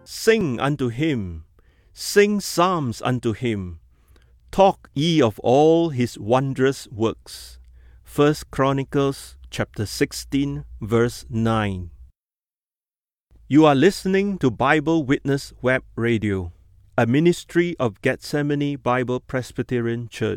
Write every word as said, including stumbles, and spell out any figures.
Sing unto him, sing psalms unto him, talk ye of all his wondrous works. First Chronicles chapter sixteen, verse nine. You are listening to Bible Witness Web Radio, a ministry of Gethsemane Bible Presbyterian Church.